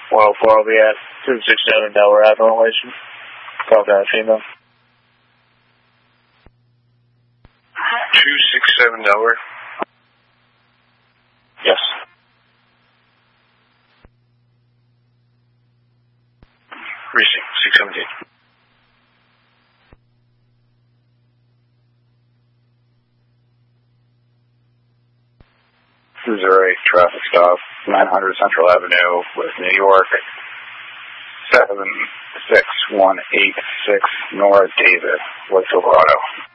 104, I'll be at 267 Delaware Avenue, Relation. Call down female. 267 Delaware? Yes. Precinct 617. 208 traffic stop, 900 Central Avenue with New York, 76186 Nora David, West Silverado.